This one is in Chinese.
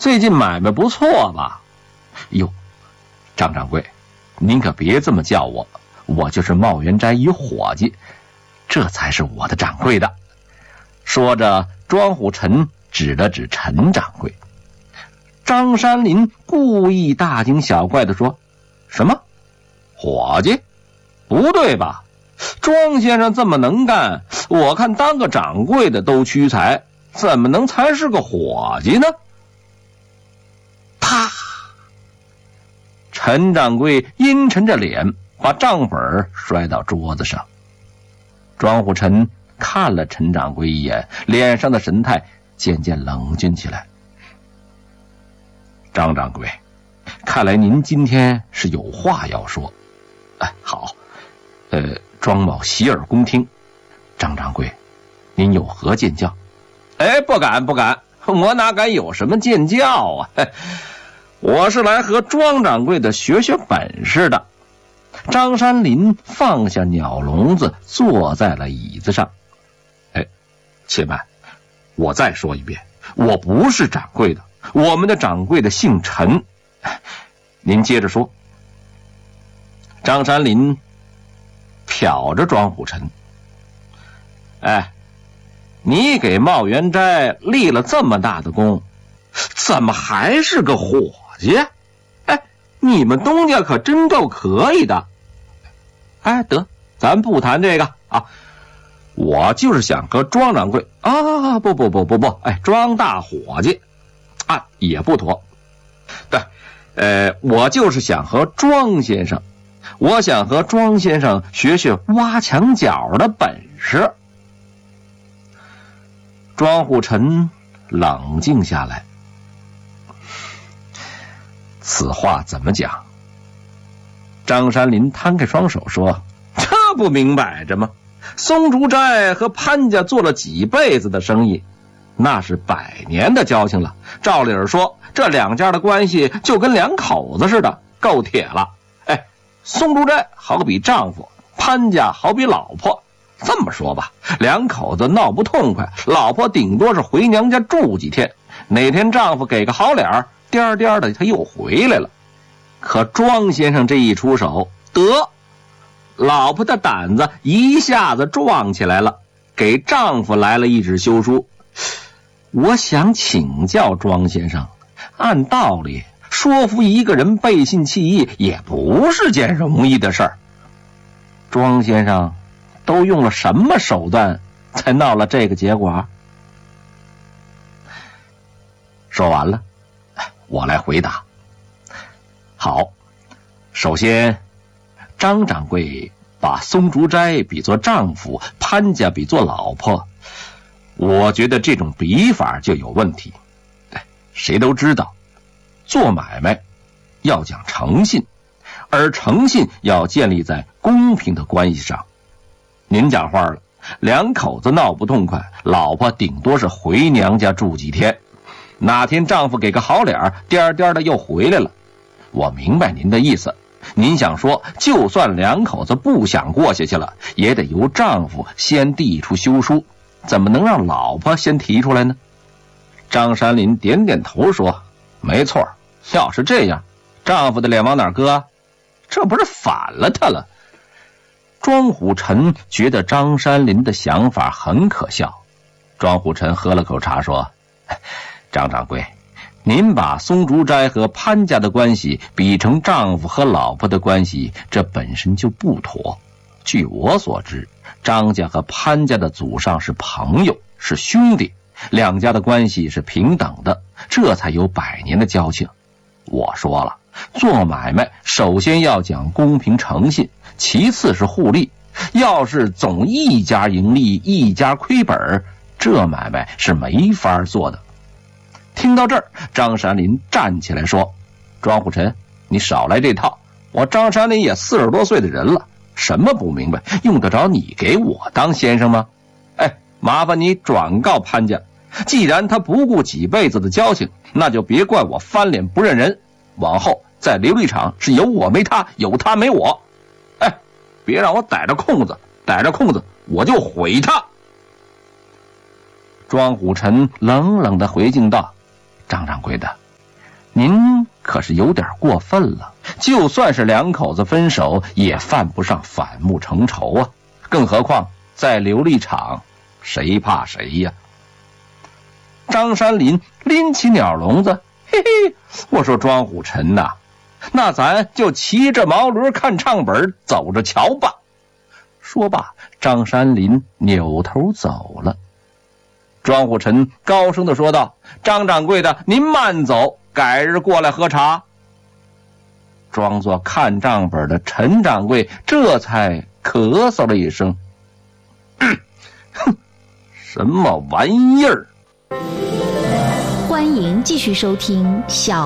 最近买卖不错吧？哟，张掌柜，您可别这么叫我，我就是茂源斋一伙计，这才是我的掌柜的。说着，庄虎臣指了指陈掌柜。张山林故意大惊小怪地说：“什么？伙计？不对吧？庄先生这么能干，我看当个掌柜的都屈才，怎么能才是个伙计呢？”啪！陈掌柜阴沉着脸，把账本摔到桌子上。庄虎臣看了陈掌柜一眼，脸上的神态渐渐冷峻起来。张掌柜，看来您今天是有话要说。好，庄某洗耳恭听。张掌柜，您有何见教？不敢，我哪敢有什么见教啊？我是来和庄掌柜的学学本事的。张山林放下鸟笼子，坐在了椅子上。且慢，我再说一遍，我不是掌柜的，我们的掌柜的姓陈。您接着说。张山林瞟着庄虎臣。你给茂源斋立了这么大的功，怎么还是个伙计？你们东家可真够可以的。得，咱不谈这个啊。我就是想和庄掌柜不，庄大伙计也不妥。对，我就是想和庄先生，学学挖墙脚的本事。庄虎臣冷静下来。此话怎么讲？张山林摊开双手说：“这不明摆着吗？松竹斋和潘家做了几辈子的生意，那是100年的交情了。照理说，这两家的关系就跟两口子似的，够铁了。松竹斋好比丈夫，潘家好比老婆。这么说吧，两口子闹不痛快，老婆顶多是回娘家住几天，哪天丈夫给个好脸儿，颠颠的他又回来了。可庄先生这一出手，得，老婆的胆子一下子壮起来了，给丈夫来了一纸休书。我想请教庄先生，按道理说服一个人背信弃义也不是件容易的事儿。庄先生都用了什么手段才闹了这个结果？说完了，我来回答。好，首先，张掌柜把松竹斋比作丈夫，潘家比作老婆，我觉得这种比法就有问题。谁都知道，做买卖要讲诚信，而诚信要建立在公平的关系上。您讲话了，两口子闹不痛快，老婆顶多是回娘家住几天，哪天丈夫给个好脸，颠颠的又回来了。我明白您的意思，您想说，就算两口子不想过下去了，也得由丈夫先递出休书，怎么能让老婆先提出来呢？张山林点点头说：“没错，要是这样，丈夫的脸往哪搁？这不是反了他了？”庄虎臣觉得张山林的想法很可笑。庄虎臣喝了口茶说：“张掌柜，您把松竹斋和潘家的关系比成丈夫和老婆的关系，这本身就不妥。据我所知，张家和潘家的祖上是朋友，是兄弟，两家的关系是平等的，这才有100年的交情。我说了，做买卖首先要讲公平诚信，其次是互利。要是总一家盈利一家亏本，这买卖是没法做的。”听到这儿，张山林站起来说：“庄虎臣，你少来这套，我张山林也40多岁的人了，什么不明白，用得着你给我当先生吗？麻烦你转告潘家，既然他不顾几辈子的交情，那就别怪我翻脸不认人，往后在琉璃厂是有我没他，有他没我。别让我逮着空子我就毁他。”庄虎臣冷冷地回敬道：“张掌柜的， 您可是有点过分了，就算是两口子分手，也犯不上反目成仇啊！更何况在琉璃厂，谁怕谁呀？张山林拎起鸟笼子，嘿嘿，我说庄虎臣呐，那咱就骑着毛驴看唱本，走着瞧吧。说罢，张山林扭头走了。庄虎臣高声地说道：“张掌柜的，您慢走，改日过来喝茶。”装作看账本的陈掌柜这才咳嗽了一声：“哼，什么玩意儿！” 欢迎继续收听小